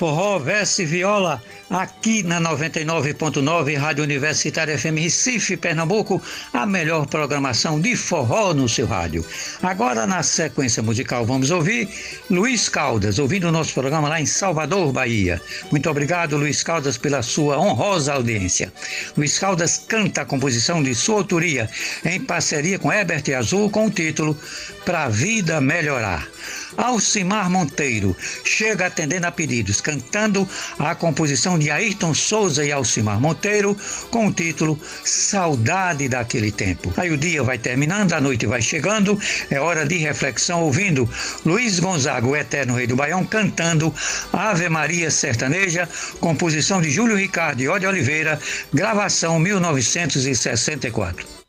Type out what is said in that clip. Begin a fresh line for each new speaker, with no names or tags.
Forró, verso e viola, aqui na 99.9 Rádio Universitária FM Recife, Pernambuco, a melhor programação de forró no seu rádio. Agora, na sequência musical, vamos ouvir Luiz Caldas, ouvindo o nosso programa lá em Salvador, Bahia. Muito obrigado, Luiz Caldas, pela sua honrosa audiência. Luiz Caldas canta a composição de sua autoria, em parceria com Herbert Azul, com o título Pra Vida Melhorar. Alcimar Monteiro chega atendendo a pedidos, cantando a composição de Ayrton Souza e Alcimar Monteiro, com o título Saudade daquele Tempo. Aí o dia vai terminando, a noite vai chegando, é hora de reflexão, ouvindo Luiz Gonzaga, o eterno rei do Baião, cantando Ave Maria Sertaneja, composição de Júlio Ricardo e Ode Oliveira, gravação 1964.